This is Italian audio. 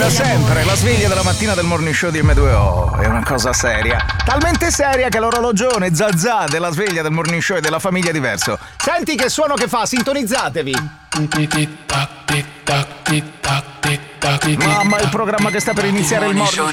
da sempre, la sveglia della mattina del morning show di M2O è una cosa seria. Talmente seria che l'orologione zazà della sveglia del morning show e della famiglia è diverso. Senti che suono che fa, sintonizzatevi. Mamma, il programma che sta per iniziare il morning